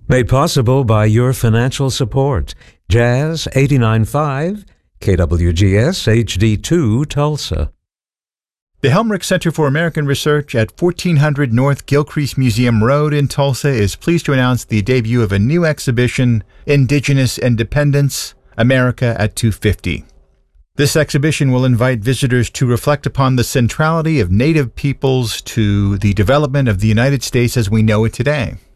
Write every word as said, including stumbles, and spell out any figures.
Made possible by your financial support. Jazz eighty-nine point five, K W G S H D two, Tulsa. The Helmrich Center for American Research at fourteen hundred North Gilcrease Museum Road in Tulsa is pleased to announce the debut of a new exhibition, Indigenous Independence, America at two fifty. This exhibition will invite visitors to reflect upon the centrality of Native peoples to the development of the United States as we know it today.